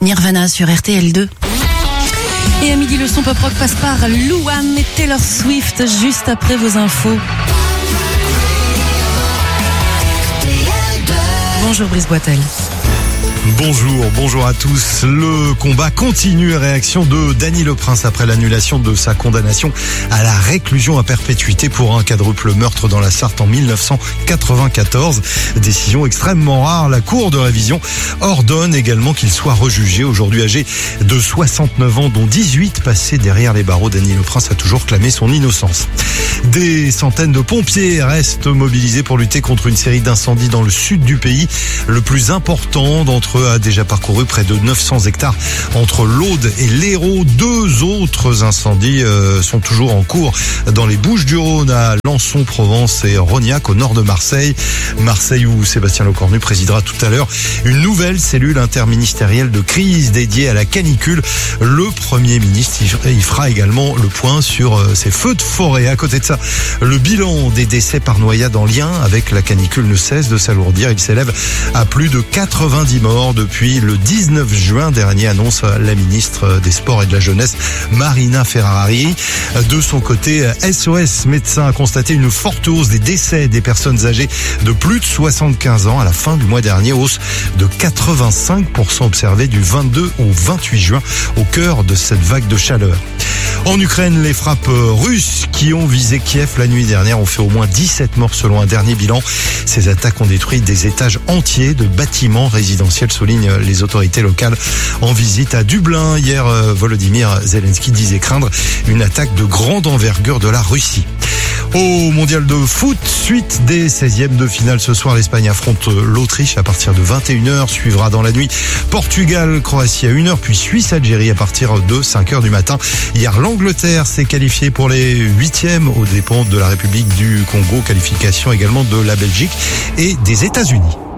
Nirvana sur RTL2. Et à midi, le son pop-rock passe par Louane et Taylor Swift, juste après vos infos. Bonjour Brice Boitel. Bonjour à tous. Le combat continue. Réaction de Dany Le Prince après l'annulation de sa condamnation à la réclusion à perpétuité pour un quadruple meurtre dans la Sarthe en 1994. Décision extrêmement rare. La Cour de révision ordonne également qu'il soit rejugé. Aujourd'hui âgé de 69 ans, dont 18 passés derrière les barreaux, Dany Le Prince a toujours clamé son innocence. Des centaines de pompiers restent mobilisés pour lutter contre une série d'incendies dans le sud du pays. Le plus important d'entre eux a déjà parcouru près de 900 hectares entre l'Aude et l'Hérault. 2 autres incendies sont toujours en cours dans les Bouches-du-Rhône, à Lançon, Provence et Rognac au nord de Marseille. Marseille où Sébastien Lecornu présidera tout à l'heure une nouvelle cellule interministérielle de crise dédiée à la canicule. Le Premier ministre il fera également le point sur ces feux de forêt. À côté de ça, le bilan des décès par noyade en lien avec la canicule ne cesse de s'alourdir. Il s'élève à plus de 90 morts depuis le 19 juin dernier, annonce la ministre des Sports et de la Jeunesse, Marina Ferrari. De son côté, SOS Médecins a constaté une forte hausse des décès des personnes âgées de plus de 75 ans à la fin du mois dernier, hausse de 85% observée du 22 au 28 juin au cœur de cette vague de chaleur. En Ukraine, les frappes russes qui ont visé Kiev la nuit dernière ont fait au moins 17 morts selon un dernier bilan. Ces attaques ont détruit des étages entiers de bâtiments résidentiels, soulignent les autorités locales. En visite à Dublin, hier, Volodymyr Zelensky disait craindre une attaque de grande envergure de la Russie. Au mondial de foot, suite des 16e de finale ce soir, l'Espagne affronte l'Autriche à partir de 21h. Suivra dans la nuit Portugal-Croatie à 1h, puis Suisse-Algérie à partir de 5h du matin. Hier, l'Angleterre s'est qualifiée pour les 8e aux dépens de la République du Congo. Qualification également de la Belgique et des États-Unis.